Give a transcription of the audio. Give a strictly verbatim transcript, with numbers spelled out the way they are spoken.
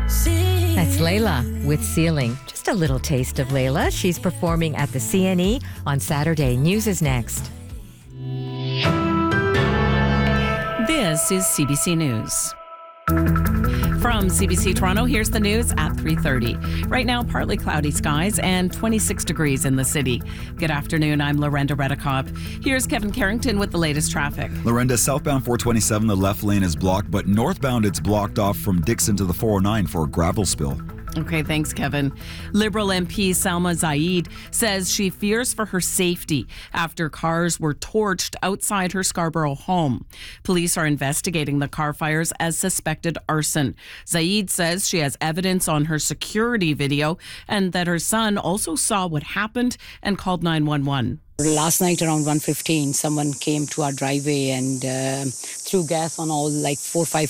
That's Layla with Ceiling. Just a little taste of Layla. She's performing at the C N E on Saturday. News is next. This is C B C News. From C B C Toronto, here's the news at three thirty. Right now, partly cloudy skies and twenty-six degrees in the city. Good afternoon, I'm Lorenda Redicop. Here's Kevin Carrington with the latest traffic. Lorenda, southbound four twenty-seven, the left lane is blocked, but northbound it's blocked off from Dixon to the four oh nine for a gravel spill. Okay, thanks, Kevin. Liberal M P Salma Zaid says she fears for her safety after cars were torched outside her Scarborough home. Police are investigating the car fires as suspected arson. Zaid says she has evidence on her security video and that her son also saw what happened and called nine one one. Last night around one fifteen, someone came to our driveway and uh, threw gas on all like four or five